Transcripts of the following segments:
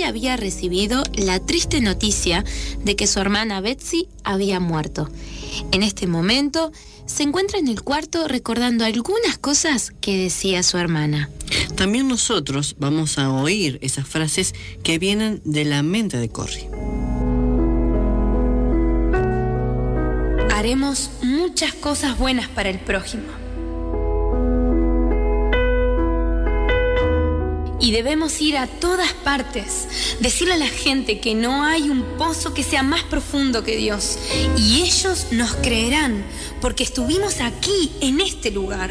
había recibido la triste noticia de que su hermana Betsy había muerto. En este momento, se encuentra en el cuarto recordando algunas cosas que decía su hermana. También nosotros vamos a oír esas frases que vienen de la mente de Corrie. Haremos muchas cosas buenas para el prójimo. Y debemos ir a todas partes, decirle a la gente que no hay un pozo que sea más profundo que Dios. Y ellos nos creerán, porque estuvimos aquí, en este lugar.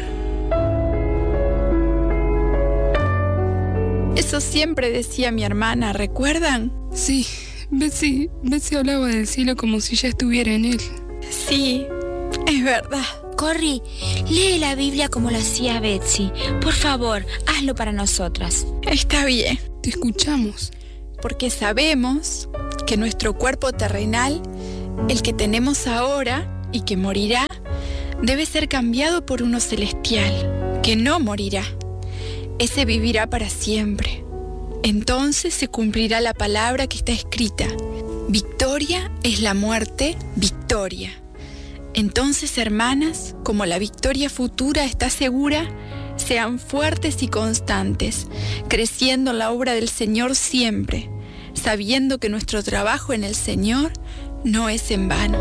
Eso siempre decía mi hermana, ¿recuerdan? Sí, Betsy hablaba del cielo como si ya estuviera en él. Sí, es verdad. Corrie, lee la Biblia como lo hacía Betsy. Por favor, hazlo para nosotras. Está bien. Te escuchamos. Porque sabemos que nuestro cuerpo terrenal, el que tenemos ahora y que morirá, debe ser cambiado por uno celestial, que no morirá. Ese vivirá para siempre. Entonces se cumplirá la palabra que está escrita. Victoria es la muerte, victoria. Entonces, hermanas, como la victoria futura está segura, sean fuertes y constantes, creciendo en la obra del Señor siempre, sabiendo que nuestro trabajo en el Señor no es en vano.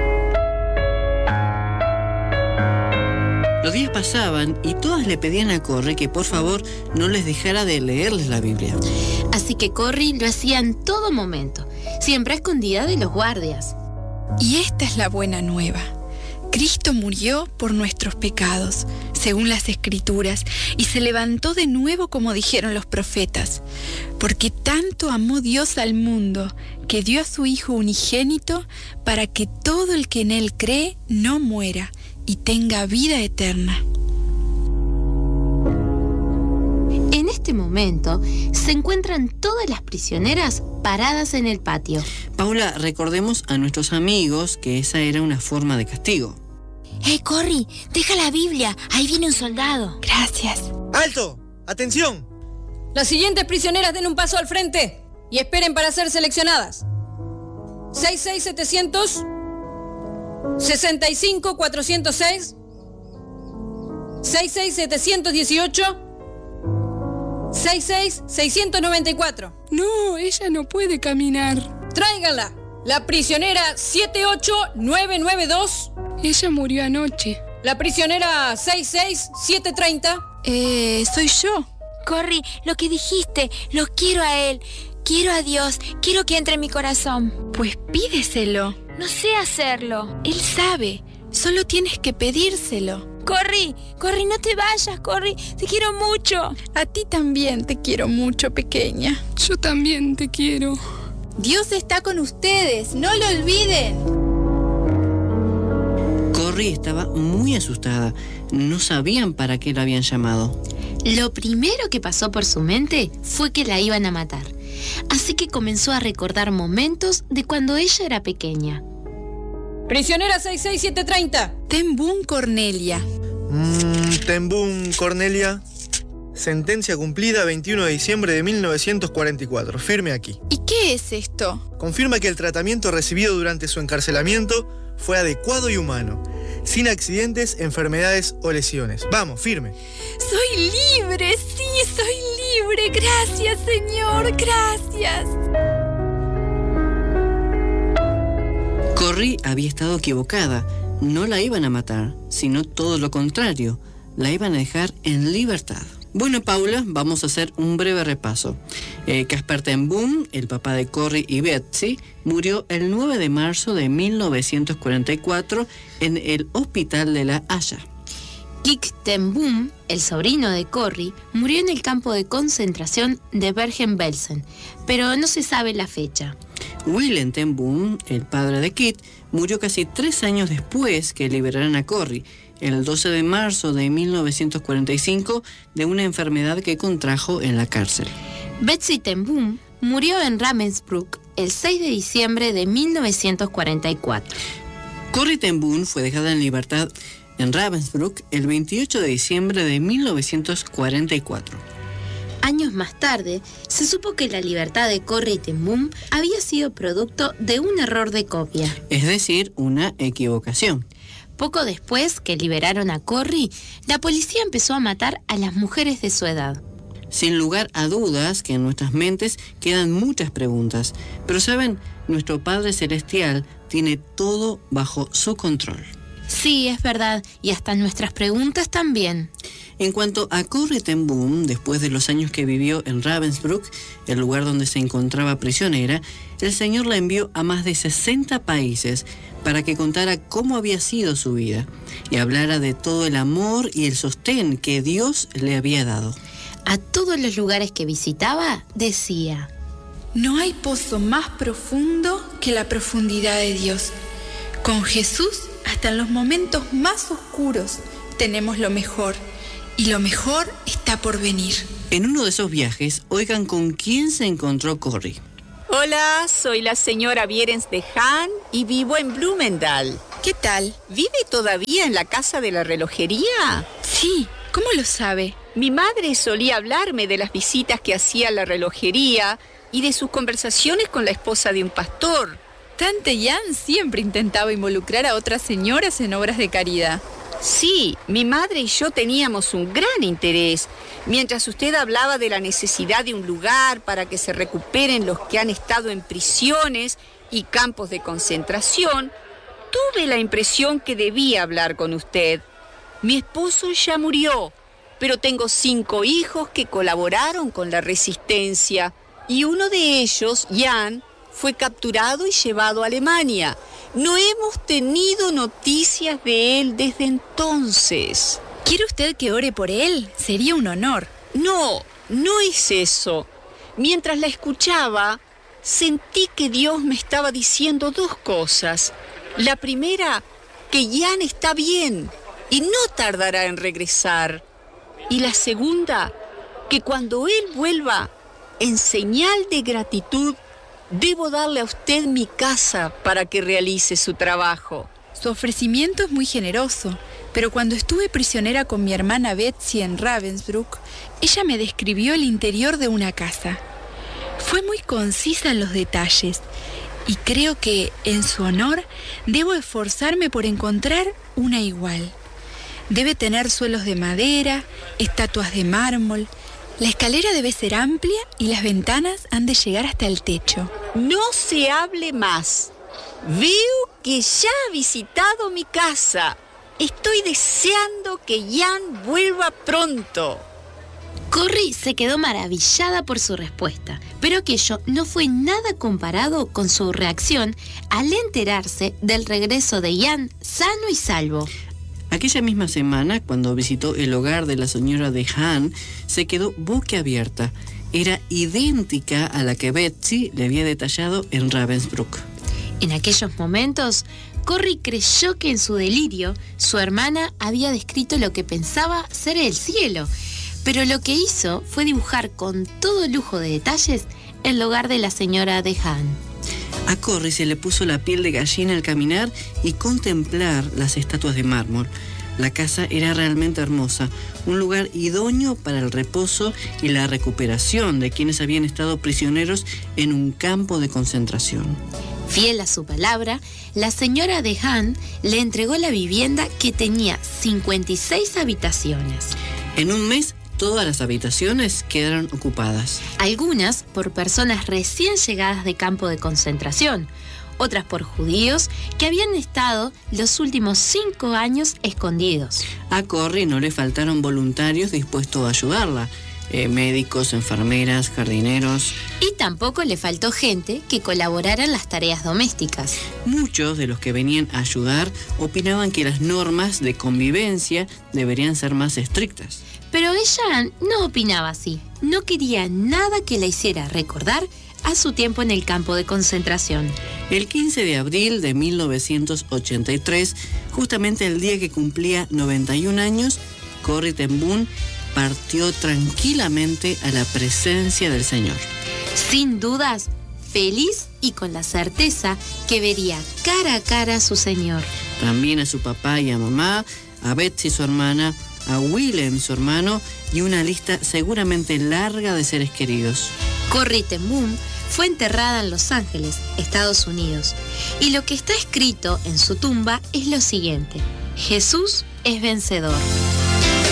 Los días pasaban y todas le pedían a Corrie que por favor no les dejara de leerles la Biblia. Así que Corrie lo hacía en todo momento, siempre a escondida de los guardias. Y esta es la buena nueva. Cristo murió por nuestros pecados, según las Escrituras, y se levantó de nuevo como dijeron los profetas. Porque tanto amó Dios al mundo, que dio a su Hijo unigénito, para que todo el que en Él cree no muera y tenga vida eterna. En este momento, se encuentran todas las prisioneras paradas en el patio. Paula, recordemos a nuestros amigos que esa era una forma de castigo. ¡Hey, Corrie! ¡Deja la Biblia! ¡Ahí viene un soldado! Gracias. ¡Alto! ¡Atención! Las siguientes prisioneras den un paso al frente y esperen para ser seleccionadas. 66700, 65406, 66718, 66694. No, ella no puede caminar. Tráiganla. La prisionera 78992. Ella murió anoche. La prisionera 66730. Soy yo. Corrie, lo que dijiste, lo quiero a él. Quiero a Dios, quiero que entre en mi corazón. Pues pídeselo. No sé hacerlo. Él sabe, solo tienes que pedírselo. Corrie, no te vayas, Corrie, te quiero mucho. A ti también te quiero mucho, pequeña. Yo también te quiero. Dios está con ustedes, no lo olviden. Corrie estaba muy asustada. No sabían para qué la habían llamado. Lo primero que pasó por su mente fue que la iban a matar. Así que comenzó a recordar momentos de cuando ella era pequeña. Prisionera 66730. Tembún Cornelia. Tembún Cornelia. Sentencia cumplida 21 de diciembre de 1944. Firme aquí. ¿Y qué es esto? Confirma que el tratamiento recibido durante su encarcelamiento fue adecuado y humano, sin accidentes, enfermedades o lesiones. Vamos, firme. Soy libre, sí, soy libre. Gracias, Señor, gracias. Corrie había estado equivocada. No la iban a matar, sino todo lo contrario. La iban a dejar en libertad. Bueno, Paula, vamos a hacer un breve repaso. Caspar Ten Boom, el papá de Corrie y Betsy, murió el 9 de marzo de 1944 en el hospital de La Haya. Kik Ten Boom, el sobrino de Corrie, murió en el campo de concentración de Bergen-Belsen, pero no se sabe la fecha. Willem Ten Boom, el padre de Kit, murió casi 3 años después que liberaran a Corrie, el 12 de marzo de 1945, de una enfermedad que contrajo en la cárcel. Betsy Ten Boom murió en Ravensbrück el 6 de diciembre de 1944. Corrie Ten Boom fue dejada en libertad en Ravensbrück el 28 de diciembre de 1944. Años más tarde, se supo que la libertad de Corrie ten Boom había sido producto de un error de copia. Es decir, una equivocación. Poco después que liberaron a Corrie, la policía empezó a matar a las mujeres de su edad. Sin lugar a dudas que en nuestras mentes quedan muchas preguntas, pero saben, nuestro Padre Celestial tiene todo bajo su control. Sí, es verdad, y hasta nuestras preguntas también. En cuanto a Corrie ten Boom, después de los años que vivió en Ravensbrück, el lugar donde se encontraba prisionera, el Señor la envió a más de 60 países para que contara cómo había sido su vida y hablara de todo el amor y el sostén que Dios le había dado. A todos los lugares que visitaba, decía: No hay pozo más profundo que la profundidad de Dios. Con Jesús, hasta en los momentos más oscuros, tenemos lo mejor. Y lo mejor está por venir. En uno de esos viajes, oigan con quién se encontró Corrie. Hola, soy la señora Bierens de Hahn y vivo en Blumendal. ¿Qué tal? ¿Vive todavía en la casa de la relojería? Sí, ¿cómo lo sabe? Mi madre solía hablarme de las visitas que hacía a la relojería y de sus conversaciones con la esposa de un pastor. Tante Jan siempre intentaba involucrar a otras señoras en obras de caridad. Sí, mi madre y yo teníamos un gran interés. Mientras usted hablaba de la necesidad de un lugar para que se recuperen los que han estado en prisiones y campos de concentración, tuve la impresión que debía hablar con usted. Mi esposo ya murió, pero tengo 5 hijos que colaboraron con la resistencia y uno de ellos, Jan, fue capturado y llevado a Alemania. No hemos tenido noticias de él desde entonces. ¿Quiere usted que ore por él? Sería un honor. No es eso. Mientras la escuchaba, sentí que Dios me estaba diciendo 2 cosas. La primera, que Jan está bien y no tardará en regresar. Y la segunda, que cuando él vuelva, en señal de gratitud, debo darle a usted mi casa para que realice su trabajo. Su ofrecimiento es muy generoso, pero cuando estuve prisionera con mi hermana Betsy en Ravensbrück, ella me describió el interior de una casa. Fue muy concisa en los detalles y creo que, en su honor, debo esforzarme por encontrar una igual. Debe tener suelos de madera, estatuas de mármol. La escalera debe ser amplia y las ventanas han de llegar hasta el techo. No se hable más. Veo que ya ha visitado mi casa. Estoy deseando que Jan vuelva pronto. Corrie se quedó maravillada por su respuesta, pero aquello no fue nada comparado con su reacción al enterarse del regreso de Jan sano y salvo. Aquella misma semana, cuando visitó el hogar de la señora de Hahn, se quedó boquiabierta. Era idéntica a la que Betsy le había detallado en Ravensbrück. En aquellos momentos, Corrie creyó que en su delirio su hermana había descrito lo que pensaba ser el cielo, pero lo que hizo fue dibujar con todo lujo de detalles el hogar de la señora de Hahn. A Corrie se le puso la piel de gallina al caminar y contemplar las estatuas de mármol. La casa era realmente hermosa, un lugar idóneo para el reposo y la recuperación de quienes habían estado prisioneros en un campo de concentración. Fiel a su palabra, la señora de Hahn le entregó la vivienda que tenía 56 habitaciones. En un mes, todas las habitaciones quedaron ocupadas. Algunas por personas recién llegadas de campo de concentración, otras por judíos que habían estado los últimos 5 años escondidos. A Corrie no le faltaron voluntarios dispuestos a ayudarla, médicos, enfermeras, jardineros. Y tampoco le faltó gente que colaborara en las tareas domésticas. Muchos de los que venían a ayudar opinaban que las normas de convivencia deberían ser más estrictas. Pero ella no opinaba así. No quería nada que la hiciera recordar a su tiempo en el campo de concentración. El 15 de abril de 1983, justamente el día que cumplía 91 años, Corrie ten Boom partió tranquilamente a la presencia del Señor. Sin dudas, feliz y con la certeza que vería cara a cara a su Señor. También a su papá y a mamá, a Betsy su hermana, a Willem su hermano y una lista seguramente larga de seres queridos. Corrie ten Boom fue enterrada en Los Ángeles, Estados Unidos, y lo que está escrito en su tumba es lo siguiente: Jesús es vencedor.